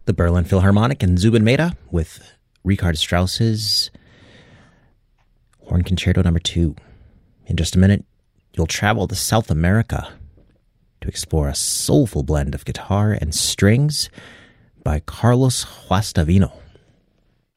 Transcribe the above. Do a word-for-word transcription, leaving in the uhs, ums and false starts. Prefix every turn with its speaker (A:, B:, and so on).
A: the Berlin Philharmonic and Zubin Mehta with Richard Strauss's Horn Concerto Number Two. In just a minute, you'll travel to South America to explore a soulful blend of guitar and strings by Carlos Guastavino.